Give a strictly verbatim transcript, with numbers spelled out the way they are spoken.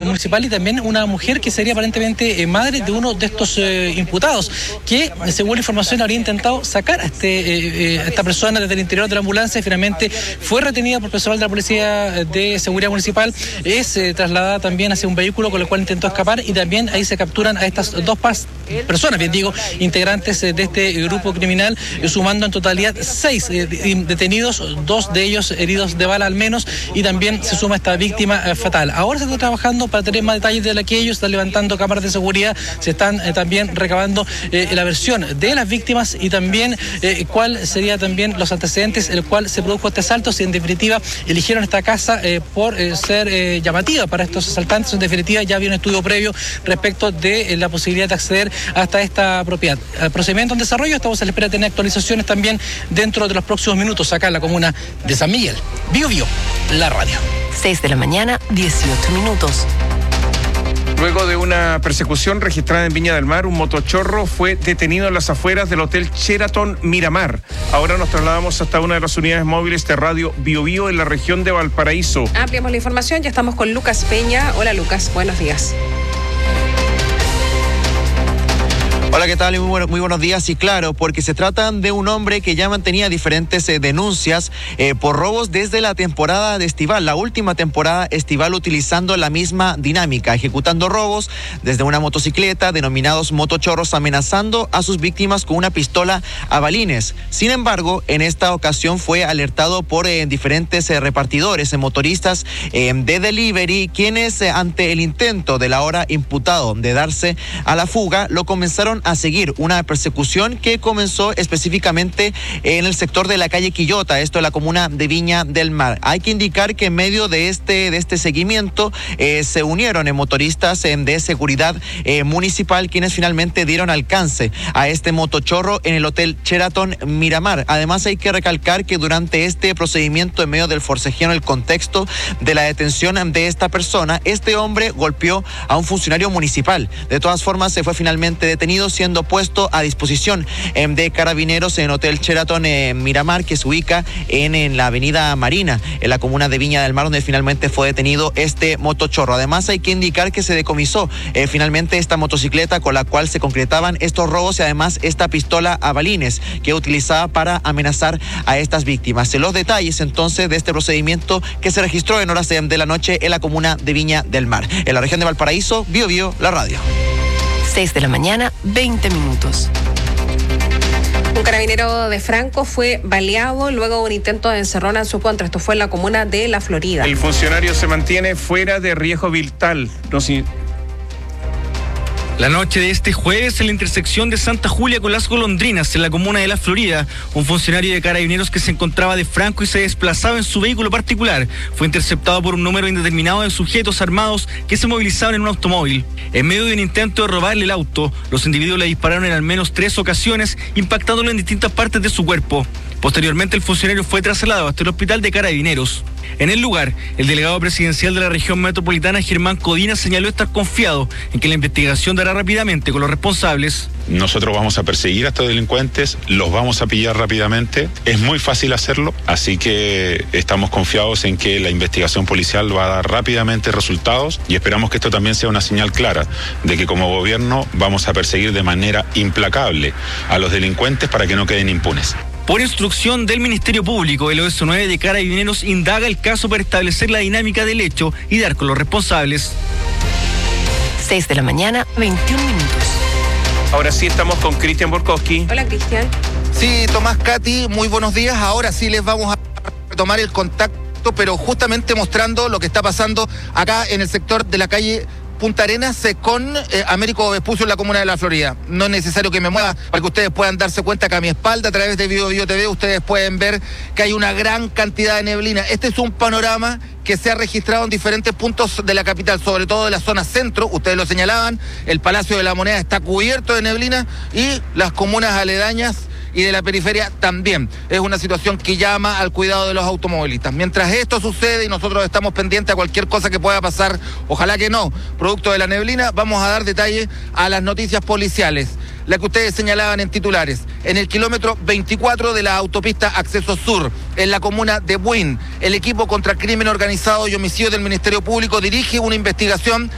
municipal y también una mujer que sería aparentemente eh, madre de uno de estos eh, imputados, que según la información habría intentado sacar a, este, eh, eh, a esta persona desde el interior de la ambulancia y finalmente fue retenida por personal de la Policía de Seguridad Municipal, es eh, trasladada también hacia un vehículo con el cual intentó escapar y también ahí se capturan a estas dos pas- personas, bien digo, integrantes eh, de este grupo criminal, eh, sumando en totalidad seis eh, detenidos, dos de ellos heridos de bala al menos, y también se suma esta víctima eh, fatal. Ahora se está trabajando para tener más detalles de la que ellos están levantando cámaras de seguridad, se están eh, también recabando eh, la versión de las víctimas y también eh, cuál sería también los antecedentes, el cual se produjo este asalto, si en definitiva eligieron esta casa eh, por eh, ser eh, llamativa para estos asaltantes, en definitiva ya había un estudio previo respecto de eh, la posibilidad de acceder hasta esta propiedad. El procedimiento en desarrollo, estamos a la espera de tener actualizaciones también dentro de los próximos minutos acá en la comuna de San Miguel. Bio Bio, la radio. seis de la mañana, dieciocho minutos. Luego de una persecución registrada en Viña del Mar, un motochorro fue detenido en las afueras del Hotel Sheraton Miramar. Ahora nos trasladamos hasta una de las unidades móviles de Radio Bio Bio en la región de Valparaíso. Ampliamos la información, ya estamos con Lucas Peña. Hola Lucas, buenos días. Hola, ¿qué tal? Muy, bueno, muy buenos días. Y claro, porque se trata de un hombre que ya mantenía diferentes eh, denuncias eh, por robos desde la temporada de estival, la última temporada estival, utilizando la misma dinámica, ejecutando robos desde una motocicleta, denominados motochorros, amenazando a sus víctimas con una pistola a balines. Sin embargo, en esta ocasión fue alertado por eh, diferentes eh, repartidores, eh, motoristas eh, de delivery, quienes eh, ante el intento del ahora imputado de darse a la fuga, lo comenzaron a seguir, una persecución que comenzó específicamente en el sector de la calle Quillota, esto en la comuna de Viña del Mar. Hay que indicar que en medio de este, de este seguimiento eh, se unieron eh, motoristas eh, de seguridad eh, municipal, quienes finalmente dieron alcance a este motochorro en el Hotel Sheraton Miramar. Además, hay que recalcar que durante este procedimiento, en medio del forcejeo, en el contexto de la detención de esta persona, este hombre golpeó a un funcionario municipal. De todas formas, se fue finalmente detenido, siendo puesto a disposición eh, de carabineros en Hotel Sheraton eh, Miramar, que se ubica en, en la avenida Marina, en la comuna de Viña del Mar, donde finalmente fue detenido este motochorro. Además, hay que indicar que se decomisó eh, finalmente esta motocicleta con la cual se concretaban estos robos y además esta pistola a balines que utilizaba para amenazar a estas víctimas. Los detalles entonces de este procedimiento que se registró en horas de, de la noche en la comuna de Viña del Mar. En la región de Valparaíso, Bio Bio, la radio. seis de la mañana, veinte minutos. Un carabinero de Franco fue baleado luego de un intento de encerrona en su contra. Esto fue en la comuna de La Florida. El funcionario se mantiene fuera de riesgo vital. No, si... La noche de este jueves, en la intersección de Santa Julia con Las Golondrinas, en la comuna de La Florida, un funcionario de carabineros que se encontraba de Franco y se desplazaba en su vehículo particular fue interceptado por un número indeterminado de sujetos armados que se movilizaban en un automóvil. En medio de un intento de robarle el auto, los individuos le dispararon en al menos tres ocasiones, impactándolo en distintas partes de su cuerpo. Posteriormente, el funcionario fue trasladado hasta el hospital de carabineros. En el lugar, el delegado presidencial de la región metropolitana, Germán Codina, señaló estar confiado en que la investigación dará rápidamente con los responsables. Nosotros vamos a perseguir a estos delincuentes, los vamos a pillar rápidamente. Es muy fácil hacerlo, así que estamos confiados en que la investigación policial va a dar rápidamente resultados y esperamos que esto también sea una señal clara de que como gobierno vamos a perseguir de manera implacable a los delincuentes para que no queden impunes. Por instrucción del Ministerio Público, el O S nueve de Carabineros indaga el caso para establecer la dinámica del hecho y dar con los responsables. seis de la mañana, veintiún minutos. Ahora sí estamos con Cristian Borkowski. Hola, Cristian. Sí, Tomás, Katy, muy buenos días. Ahora sí les vamos a retomar el contacto, pero justamente mostrando lo que está pasando acá en el sector de la calle Punta Arenas con eh, Américo Vespucio en la comuna de La Florida. No es necesario que me mueva para que ustedes puedan darse cuenta que a mi espalda, a través de Bio Bio T V, ustedes pueden ver que hay una gran cantidad de neblina. Este es un panorama que se ha registrado en diferentes puntos de la capital, sobre todo de la zona centro. Ustedes lo señalaban, el Palacio de la Moneda está cubierto de neblina y las comunas aledañas y de la periferia también. Es una situación que llama al cuidado de los automovilistas. Mientras esto sucede y nosotros estamos pendientes a cualquier cosa que pueda pasar, ojalá que no, producto de la neblina, vamos a dar detalle a las noticias policiales. La que ustedes señalaban en titulares, en el kilómetro veinticuatro de la autopista Acceso Sur, en la comuna de Buin, el equipo contra crimen organizado y homicidio del Ministerio Público dirige una investigación